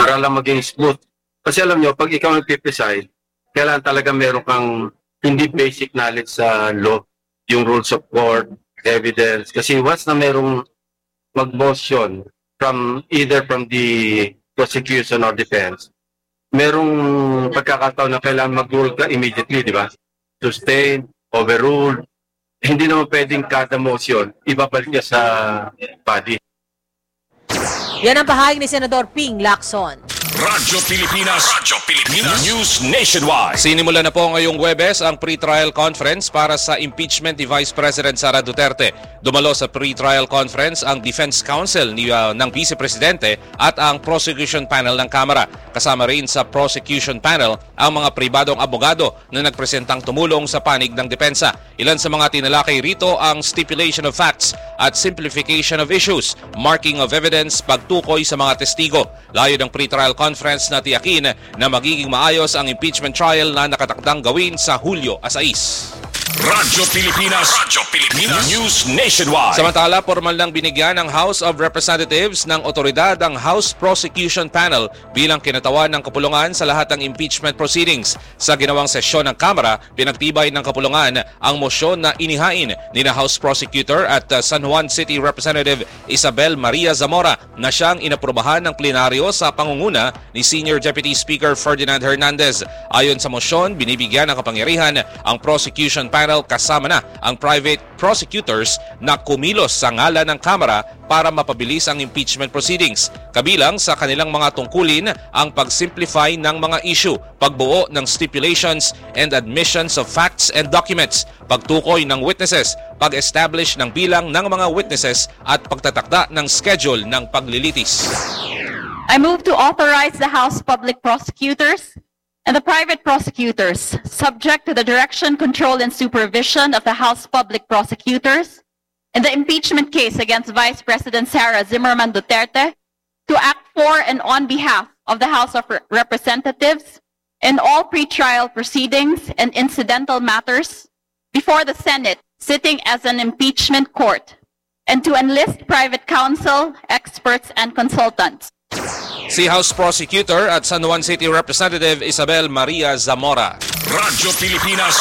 para lang maging smooth. Kasi alam nyo, pag ikaw nagpipreside, kailangan talaga meron kang hindi basic knowledge sa law, yung rules of court, evidence. Kasi once na merong mag-motion from either from the prosecution or defense, merong pagkakataon na kailangan mag-rule ka immediately, di ba? Sustain, overrule. Hindi naman pwedeng kada motion, ibabalik niya sa body. Yan ang pahayag ni Senador Ping Lacson. Radyo Pilipinas News Nationwide. Sinimula na po ngayong Huwebes ang pre-trial conference para sa impeachment ni Vice President Sara Duterte. Dumalo sa pre-trial conference ang Defense Counsel ng Vice Presidente at ang prosecution panel ng Kamara. Kasama rin sa prosecution panel ang mga pribadong abogado na nagpresentang tumulong sa panig ng depensa. Ilan sa mga tinalakay rito ang stipulation of facts at simplification of issues, marking of evidence, pagtukoy sa mga testigo. Layo ng pre-trial conference na tiyakin na magiging maayos ang impeachment trial na nakatakdang gawin sa Hulyo 6. Radyo Pilipinas News Nationwide. Samantala, formal lang binigyan ng House of Representatives ng otoridad ang House Prosecution Panel bilang kinatawan ng kapulungan sa lahat ng impeachment proceedings. Sa ginawang sesyon ng Kamara, pinagtibay ng kapulungan ang mosyon na inihain ni na House Prosecutor at San Juan City Representative Isabel Maria Zamora na siyang inaprubahan ng plenaryo sa pangunguna ni Senior Deputy Speaker Ferdinand Hernandez. Ayon sa mosyon, binibigyan ng kapangyarihan ang Prosecution Panel kasama na ang private prosecutors na kumilos sa ngalan ng Kamara para mapabilis ang impeachment proceedings. Kabilang sa kanilang mga tungkulin ang pag-simplify ng mga issue, pagbuo ng stipulations and admissions of facts and documents, pagtukoy ng witnesses, pag-establish ng bilang ng mga witnesses at pagtatakda ng schedule ng paglilitis. I move to authorize the House Public Prosecutors and the private prosecutors, subject to the direction, control, and supervision of the House Public Prosecutors, in the impeachment case against Vice President Sara Zimmerman Duterte, to act for and on behalf of the House of Representatives in all pretrial proceedings and incidental matters before the Senate sitting as an impeachment court, and to enlist private counsel, experts, and consultants. Si House Prosecutor at San Juan City Representative Isabel Maria Zamora. Radyo Pilipinas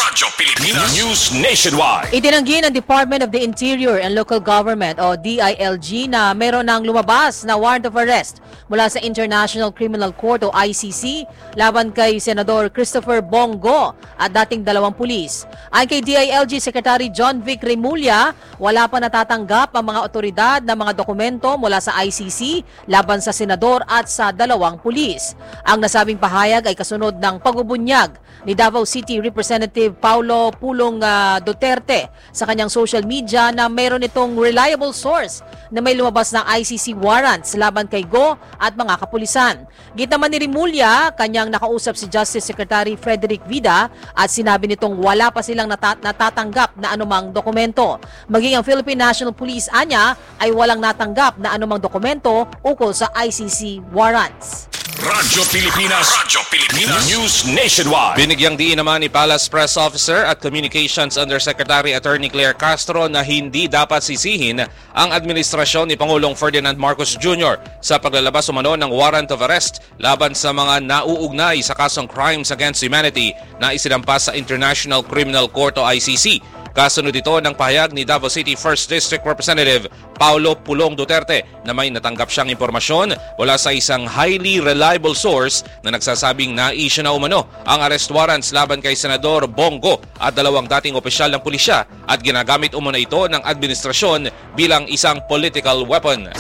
News Nationwide. Itinanggi ng Department of the Interior and Local Government o DILG na meron ng lumabas na warrant of arrest mula sa International Criminal Court o ICC laban kay Senador Christopher Bongo at dating 2 pulis. Ayon kay DILG Secretary John Vic Remulla, wala pa natatanggap ang mga otoridad ng mga dokumento mula sa ICC laban sa senador at sa 2 pulis. Ang nasabing pahayag ay kasunod ng pagbubunyag ni Davao City Representative Paulo Pulong Duterte sa kanyang social media na mayroon itong reliable source na may lumabas ng ICC warrants laban kay Go at mga kapulisan. Git naman ni Remulla, kanyang nakausap si Justice Secretary Frederick Vida at sinabi nitong wala pa silang natatanggap na anumang dokumento. Maging ang Philippine National Police anya ay walang natanggap na anumang dokumento ukol sa ICC warrants. Radyo Pilipinas News Nationwide. Binigyang diin naman ni Palace Press Officer at Communications Undersecretary Attorney Claire Castro na hindi dapat sisihin ang administrasyon ni Pangulong Ferdinand Marcos Jr. sa paglalabas umano ng warrant of arrest laban sa mga nauugnay sa kasong crimes against humanity na isinampas sa International Criminal Court o ICC. Kasunod ito ng pahayag ni Davao City 1st District Representative Paulo Pulong Duterte na may natanggap siyang impormasyon mula sa isang highly reliable source na nagsasabing na-issue na umano ang arrest warrants laban kay Senador Bongo at 2 dating opisyal ng pulisya at ginagamit umano ito ng administrasyon bilang isang political weapon.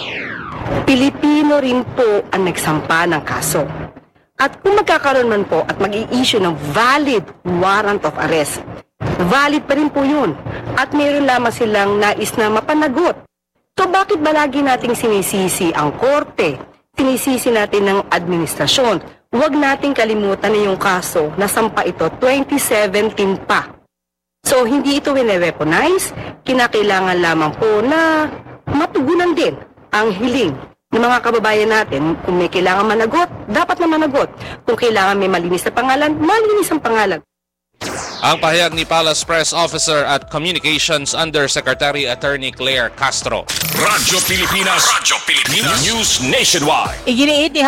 Pilipino rin po ang nagsampa ng kaso. At kung magkakaroon man po at mag-i-issue ng valid warrant of arrest, valid pa rin po yun. At mayroon lamang silang nais na mapanagot. So bakit ba lagi nating sinisisi ang korte? Sinisisi natin ng administrasyon. Huwag nating kalimutan na yung kaso na sampa ito 2017 pa. So hindi ito wine-weaponize. Kinakailangan lamang po na matugunan din ang hiling ng mga kababayan natin. Kung may kailangan managot, dapat na managot. Kung kailangan may malinis na pangalan, malinis ang pangalan. Ang pahayag ni Palace Press Officer at Communications Undersecretary Attorney Claire Castro. Radyo Pilipinas News Nationwide. Iginiit ni